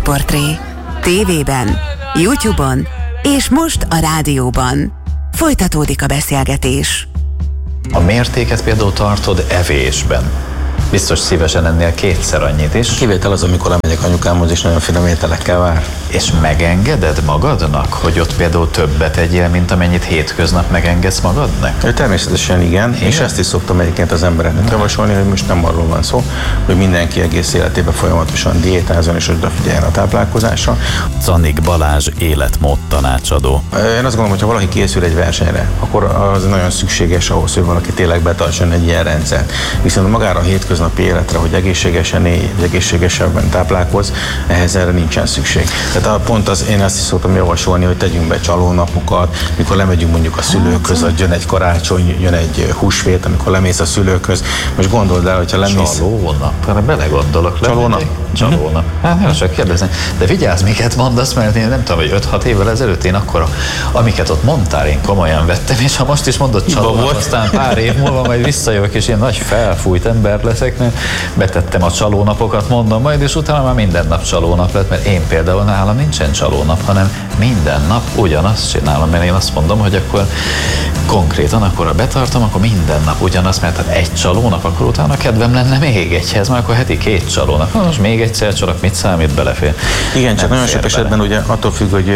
Sztárportré. TV-ben, YouTube-on és most a rádióban. Folytatódik a beszélgetés. A mértéket például tartod evésben. Biztos szívesen ennél kétszer annyit is. Kivétel az, amikor lemegyek anyukámhoz, és nagyon finom ételekkel vár. És megengeded magadnak, hogy ott például többet egyél, mint amennyit hétköznap megengedsz magadnak? Természetesen igen, és ezt is szoktam egyébként az embereknek javasolni, hogy most nem arról van szó, hogy mindenki egész életében folyamatosan diétázon és odafigyeljen a táplálkozásra. Zanik Balázs életmód tanácsadó. Én azt gondolom, hogy ha valaki készül egy versenyre, akkor az nagyon szükséges ahhoz, hogy valaki tényleg betartson egy ilyen rendszert. Viszont magára a hétköznapi életre, hogy egészségesen élj, egészségesebben táplálkozz, ehhez erre nincsen szükség. Tehát pont az, én azt is szoktam javasolni, hogy tegyünk be csalónapokat, mikor lemegyünk mondjuk a szülőkhöz, jön egy karácsony, jön egy húsvét, amikor lemész a szülőkhöz. Most gondold el, hogyha lemész... Csalónap? Belegondolok. Csalónap? Csalónap. Hát nem csak kérdezni. De vigyázz, miket mondasz, mert én nem tudom, hogy 5-6 évvel ezelőtt én akkor, amiket ott mondtál, én komolyan vettem, és ha most is mondod csalónap, aztán pár év múlva majd visszajövök, és én nagy felfújt ember leszek, mert betettem a csalónapokat, mondom majd, és utána már minden nap csalónap lett, mert én például nálam nincsen csalónap, hanem minden nap ugyanazt csinálom, mert én azt mondom, hogy akkor konkrétan, akkor ha betartom, akkor minden nap ugyanaz, mert ha egy csalónap, akkor utána kedvem lenne még egyhez, mert akkor heti 2 csalónap. Most még egyszer csak mit számít, belefér. Igen, csak nagyon sok esetben ugye attól függ, hogy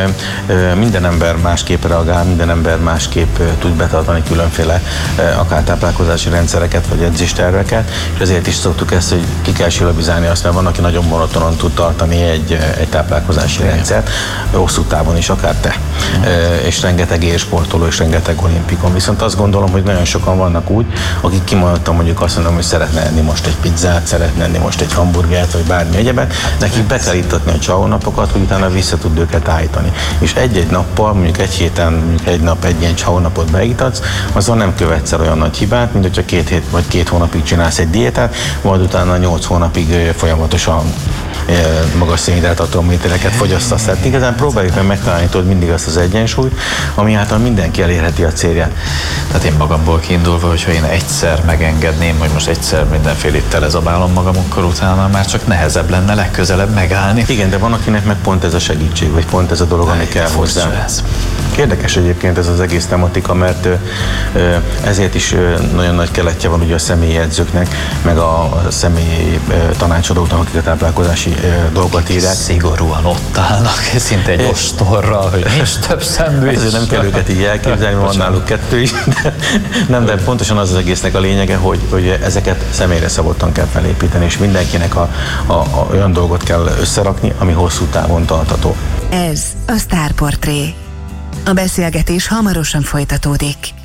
minden ember másképp reagál, minden ember másképp tud betartani különféle akár táplálkozási rendszereket, vagy edzésterveket, és ezért is szoktuk ezt, hogy ki kell silabizálni azt, mert van, aki nagyon monotonon tud tartani egy táplálkozási rendszert, hosszú távon is, akár te. És rengeteg élsportoló, és rengeteg olimpikon. Viszont azt gondolom, hogy nagyon sokan vannak úgy, akik kimondottan mondjuk azt mondom, hogy szeretne enni most egy pizzát, szeretne enni most egy hamburgert, vagy bármi egyebet, nekik be kell ittatni a csalónapokat, hogy utána vissza tud őket állítani. És egy-egy nappal, mondjuk egy héten, mondjuk egy nap egy ilyen csalónapot beiktatsz, azon nem követsz el olyan nagy hibát, mint hogyha 2 hét vagy 2 hónapig csinálsz egy diétát, majd utána 8 hónapig folyamatosan magas szénhidrát atomételeket fogyasztasz. Tehát igazán próbáljuk meg megtalálni mindig azt az egyensúlyt, ami által mindenki elérheti a célját. Tehát én magamból kiindulva, hogyha én egyszer megengedném, hogy most egyszer mindenfélét telezabálom magam, akkor utána már csak nehezebb lenne legközelebb megállni. Igen, de van, akinek meg pont ez a segítség, vagy pont ez a dolog, ami kell hozzá. Érdekes egyébként ez az egész tematika, mert ezért is nagyon nagy keletje van ugye a személyi edzőknek, meg a személyi tanácsadóknak, akik a táplálkozási dolgokat írják. Szigorúan ott állnak, szinte egy ostorral, hogy nincs több szendvics. Ezért nem kell őket így elképzelni, van náluk 2 is. De pontosan az egésznek a lényege, hogy ezeket személyre szabottan kell felépíteni, és mindenkinek olyan dolgot kell összerakni, ami hosszú távon tartható. Ez a Sztárportré. A beszélgetés hamarosan folytatódik.